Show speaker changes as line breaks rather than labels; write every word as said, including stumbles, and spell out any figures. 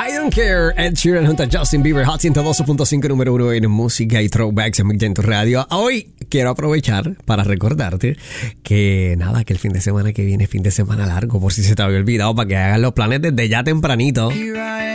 I Don't Care, Ed Sheeran junto a Justin Bieber, Hot ciento doce punto cinco, número uno en música y throwbacks en Mix tu Radio. Hoy quiero aprovechar para recordarte que nada, que el fin de semana que viene es fin de semana largo, por si se te había olvidado, para que hagas los planes desde ya tempranito.